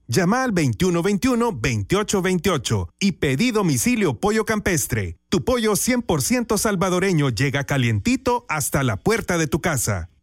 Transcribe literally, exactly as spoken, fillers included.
Llama al veintiuno veintiuno, veintiocho veintiocho y pedí domicilio Pollo Campestre. Tu pollo cien por ciento salvadoreño llega calientito hasta la puerta de tu casa.